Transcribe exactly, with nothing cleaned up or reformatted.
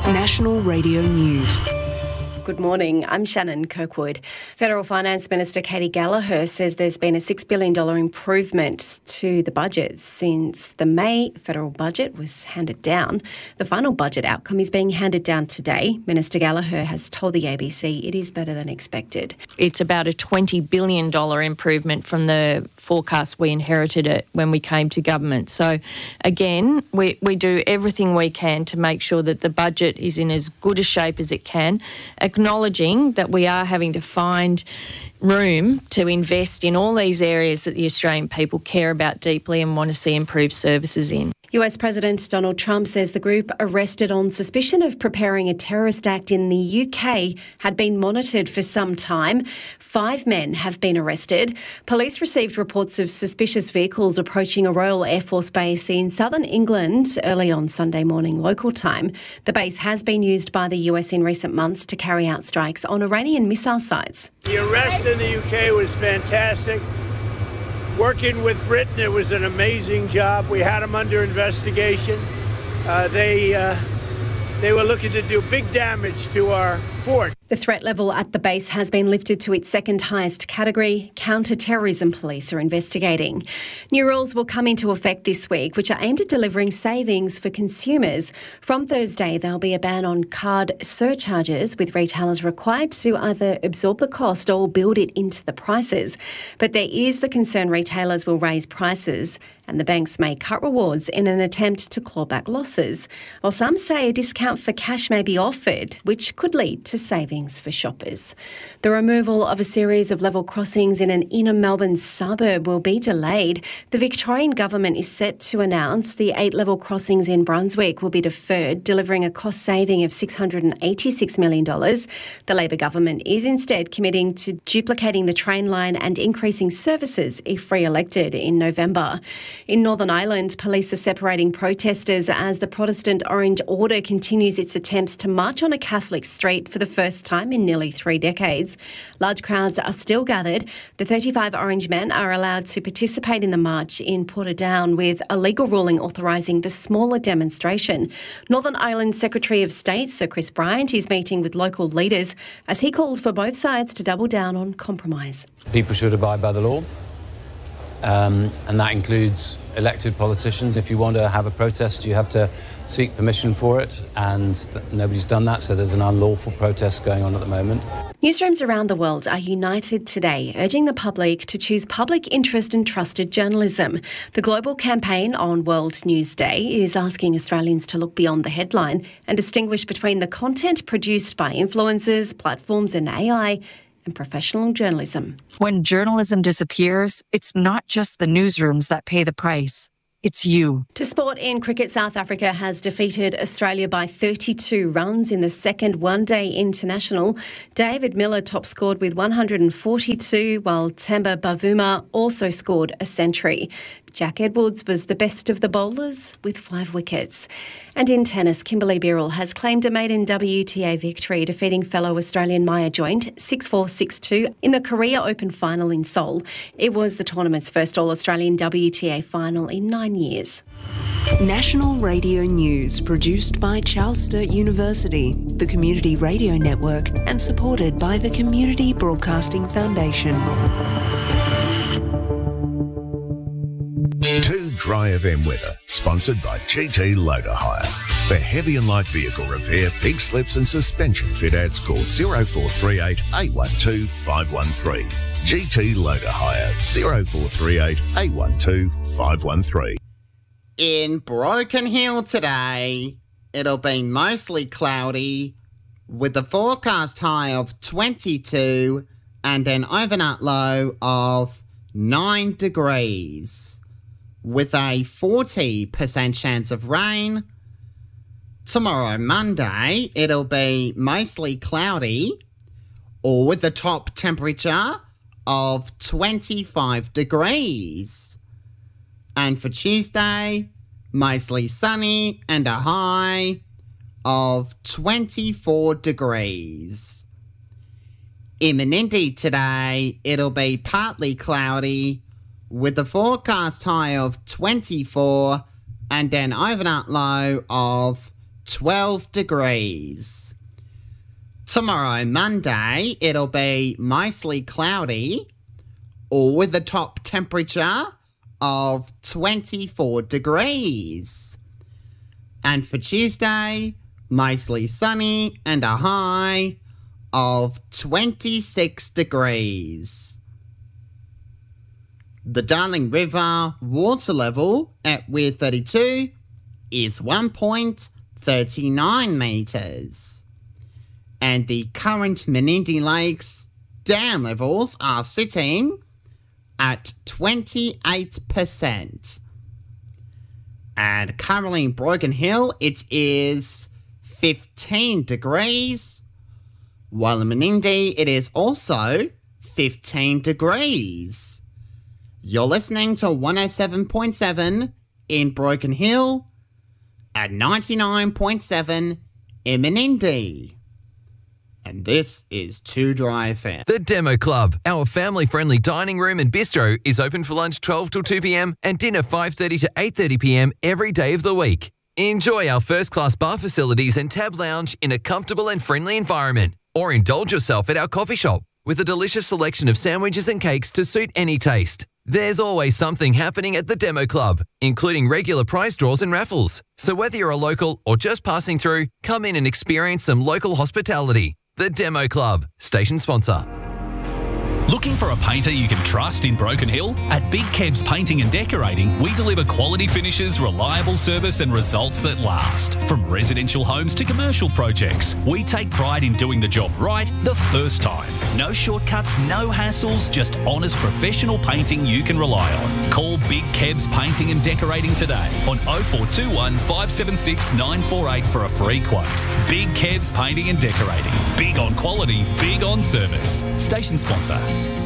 National Radio News. Good morning, I'm Shannon Kirkwood. Federal Finance Minister Katie Gallagher says there's been a six billion dollars improvement to the budget since the May federal budget was handed down. The final budget outcome is being handed down today. Minister Gallagher has told the A B C it is better than expected. It's about a twenty billion dollars improvement from the forecast we inherited it when we came to government. So, again, we, we do everything we can to make sure that the budget is in as good a shape as it can, acknowledging that we are having to find room to invest in all these areas that the Australian people care about deeply and want to see improved services in. U S President Donald Trump says the group arrested on suspicion of preparing a terrorist act in the U K had been monitored for some time. Five men have been arrested. Police received reports of suspicious vehicles approaching a Royal Air Force base in southern England early on Sunday morning local time. The base has been used by the U S in recent months to carry out strikes on Iranian missile sites. The arrest in the U K was fantastic. Working with Britain, it was an amazing job. We had them under investigation. Uh, they uh, they were looking to do big damage to our fort. The threat level at the base has been lifted to its second highest category. Counter-terrorism police are investigating. New rules will come into effect this week, which are aimed at delivering savings for consumers. From Thursday, there'll be a ban on card surcharges, with retailers required to either absorb the cost or build it into the prices. But there is the concern retailers will raise prices and the banks may cut rewards in an attempt to claw back losses. While some say a discount for cash may be offered, which could lead to savings for shoppers. The removal of a series of level crossings in an inner Melbourne suburb will be delayed. The Victorian government is set to announce the eight level crossings in Brunswick will be deferred, delivering a cost saving of six hundred eighty-six million dollars. The Labor government is instead committing to duplicating the train line and increasing services if re-elected in November. In Northern Ireland, police are separating protesters as the Protestant Orange Order continues its attempts to march on a Catholic street for the first time in nearly three decades. Large crowds are still gathered. The thirty-five Orange men are allowed to participate in the march in Portadown, with a legal ruling authorising the smaller demonstration. Northern Ireland Secretary of State Sir Chris Bryant is meeting with local leaders as he called for both sides to double down on compromise. People should abide by the law. Um, and that includes elected politicians. If you want to have a protest, you have to seek permission for it, and th- nobody's done that, so there's an unlawful protest going on at the moment. Newsrooms around the world are united today, urging the public to choose public interest and trusted journalism. The global campaign on World News Day is asking Australians to look beyond the headline and distinguish between the content produced by influencers, platforms and A I, and professional journalism. When journalism disappears, it's not just the newsrooms that pay the price. It's you. To sport in cricket, South Africa has defeated Australia by thirty-two runs in the second one-day international. David Miller top scored with one hundred forty-two, while Temba Bavuma also scored a century. Jack Edwards was the best of the bowlers with five wickets. And in tennis, Kimberly Birrell has claimed a maiden W T A victory, defeating fellow Australian Maya Joint six four, six two in the Korea Open final in Seoul. It was the tournament's first All-Australian W T A final in nine years. National Radio News, produced by Charles Sturt University, the Community Radio Network, and supported by the Community Broadcasting Foundation. Two Dry F M weather, sponsored by G T Loader Hire. For heavy and light vehicle repair, pig slips and suspension fit outs, call oh four three eight, eight one two, five one three. G T Loader Hire, oh four three eight, eight one two, five one three. In Broken Hill today, it'll be mostly cloudy with a forecast high of twenty-two and an overnight low of nine degrees, with a forty percent chance of rain. Tomorrow, Monday, it'll be mostly cloudy, or with a top temperature of twenty-five degrees. And for Tuesday, mostly sunny and a high of twenty-four degrees. In Menindee today, it'll be partly cloudy with a forecast high of twenty-four and an overnight low of twelve degrees. Tomorrow, Monday, it'll be mostly cloudy, or with a top temperature of twenty-four degrees. And for Tuesday, mostly sunny and a high of twenty-six degrees. The Darling River water level at Weir thirty-two is one point three nine metres. And the current Menindee Lakes dam levels are sitting at twenty-eight percent. And currently in Broken Hill, it is fifteen degrees, while in Menindee, it is also fifteen degrees. You're listening to one oh seven point seven in Broken Hill at ninety-nine point seven in Menindee. And this is Too Dry F M. The Demo Club, our family-friendly dining room and bistro, is open for lunch twelve till two p.m. and dinner five thirty to eight thirty p.m. every day of the week. Enjoy our first-class bar facilities and tab lounge in a comfortable and friendly environment. Or indulge yourself at our coffee shop with a delicious selection of sandwiches and cakes to suit any taste. There's always something happening at the Demo Club, including regular prize draws and raffles. So whether you're a local or just passing through, come in and experience some local hospitality. The Demo Club, station sponsor. Looking for a painter you can trust in Broken Hill? At Big Kebs Painting and Decorating, we deliver quality finishes, reliable service and results that last. From residential homes to commercial projects, we take pride in doing the job right the first time. No shortcuts, no hassles, just honest professional painting you can rely on. Call Big Kebs Painting and Decorating today on oh four two one, five seven six, nine four eight for a free quote. Big Kebs Painting and Decorating. Big on quality, big on service. Station sponsor.